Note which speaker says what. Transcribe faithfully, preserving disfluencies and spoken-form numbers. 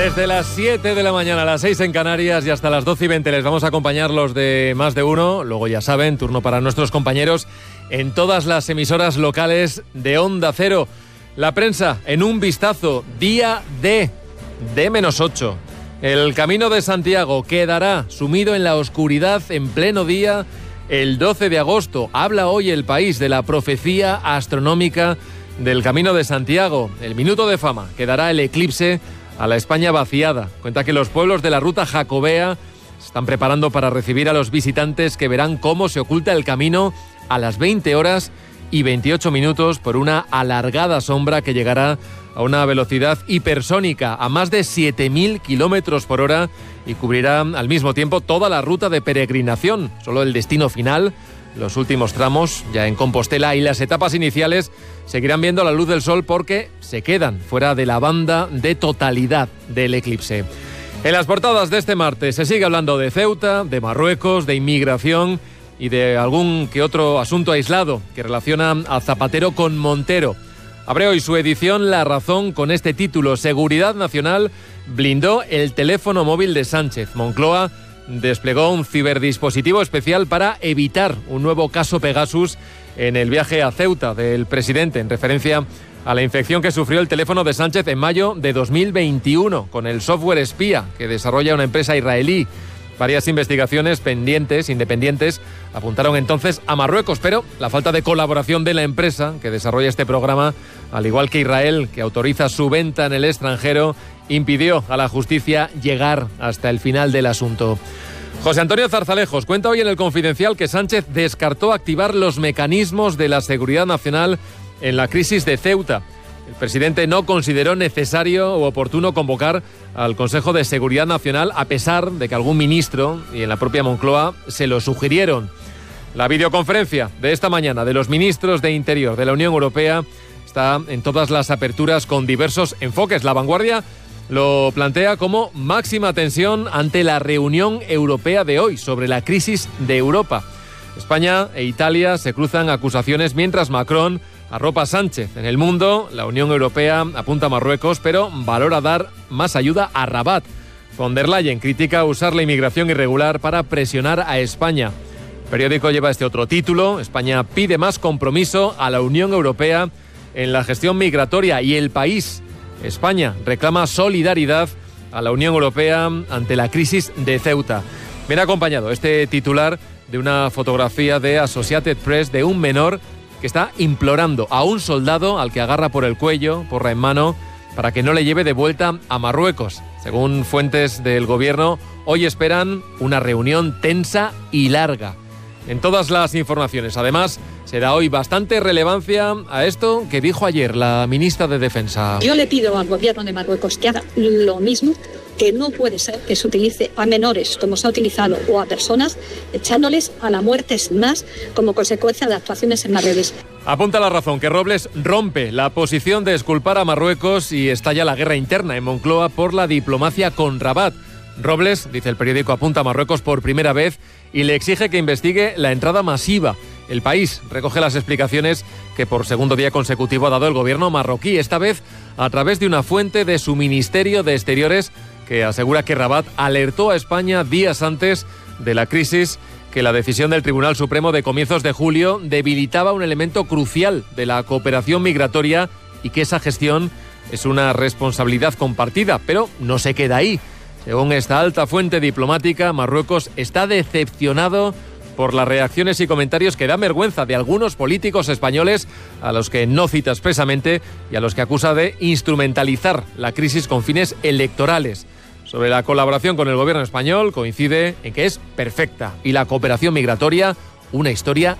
Speaker 1: Desde las siete de la mañana a las seis en Canarias y hasta las doce y veinte les vamos a acompañar los de Más de Uno. Luego ya saben, turno para nuestros compañeros en todas las emisoras locales de Onda Cero. La prensa en un vistazo, día D, D menos ocho. El Camino de Santiago quedará sumido en la oscuridad en pleno día el doce de agosto. Habla hoy El País de la profecía astronómica del Camino de Santiago. El minuto de fama quedará el eclipse a la España vaciada. Cuenta que los pueblos de la ruta jacobea se están preparando para recibir a los visitantes que verán cómo se oculta el camino a las veinte horas y veintiocho minutos por una alargada sombra que llegará a una velocidad hipersónica a más de siete mil kilómetros por hora y cubrirá al mismo tiempo toda la ruta de peregrinación. Solo el destino final, los últimos tramos ya en Compostela y las etapas iniciales seguirán viendo la luz del sol porque se quedan fuera de la banda de totalidad del eclipse. En las portadas de este martes se sigue hablando de Ceuta, de Marruecos, de inmigración y de algún que otro asunto aislado que relaciona a Zapatero con Montero. Abre hoy su edición La Razón con este título: Seguridad Nacional blindó el teléfono móvil de Sánchez. Moncloa desplegó un ciberdispositivo especial para evitar un nuevo caso Pegasus en el viaje a Ceuta del presidente, en referencia a la infección que sufrió el teléfono de Sánchez en mayo de dos mil veintiuno con el software espía que desarrolla una empresa israelí. Varias investigaciones pendientes, independientes, apuntaron entonces a Marruecos, pero la falta de colaboración de la empresa que desarrolla este programa, al igual que Israel, que autoriza su venta en el extranjero, impidió a la justicia llegar hasta el final del asunto. José Antonio Zarzalejos cuenta hoy en El Confidencial que Sánchez descartó activar los mecanismos de la seguridad nacional en la crisis de Ceuta. El presidente no consideró necesario o oportuno convocar al Consejo de Seguridad Nacional, a pesar de que algún ministro y en la propia Moncloa se lo sugirieron. La videoconferencia de esta mañana de los ministros de Interior de la Unión Europea está en todas las aperturas con diversos enfoques. La Vanguardia lo plantea como máxima tensión ante la reunión europea de hoy sobre la crisis de Europa. España e Italia se cruzan acusaciones mientras Macron arropa a Sánchez. En El Mundo, la Unión Europea apunta a Marruecos, pero valora dar más ayuda a Rabat. Von der Leyen critica usar la inmigración irregular para presionar a España. El periódico lleva este otro título: España pide más compromiso a la Unión Europea en la gestión migratoria. Y El País: España reclama solidaridad a la Unión Europea ante la crisis de Ceuta. Viene acompañado este titular de una fotografía de Associated Press de un menor que está implorando a un soldado al que agarra por el cuello, porra en mano, para que no le lleve de vuelta a Marruecos. Según fuentes del gobierno, hoy esperan una reunión tensa y larga. En todas las informaciones, además, se da hoy bastante relevancia a esto que dijo ayer la ministra de Defensa.
Speaker 2: Yo le pido al gobierno de Marruecos que haga lo mismo, que no puede ser que se utilice a menores, como se ha utilizado, o a personas, echándoles a la muerte sin más, como consecuencia de actuaciones en Magreb.
Speaker 1: Apunta La Razón que Robles rompe la posición de exculpar a Marruecos y estalla la guerra interna en Moncloa por la diplomacia con Rabat. Robles, dice el periódico, apunta a Marruecos por primera vez y le exige que investigue la entrada masiva. El País recoge las explicaciones que por segundo día consecutivo ha dado el gobierno marroquí, esta vez a través de una fuente de su Ministerio de Exteriores que asegura que Rabat alertó a España días antes de la crisis que la decisión del Tribunal Supremo de comienzos de julio debilitaba un elemento crucial de la cooperación migratoria y que esa gestión es una responsabilidad compartida, pero no se queda ahí. Según esta alta fuente diplomática, Marruecos está decepcionado por las reacciones y comentarios que dan vergüenza de algunos políticos españoles a los que no cita expresamente y a los que acusa de instrumentalizar la crisis con fines electorales. Sobre la colaboración con el gobierno español, coincide en que es perfecta y la cooperación migratoria una historia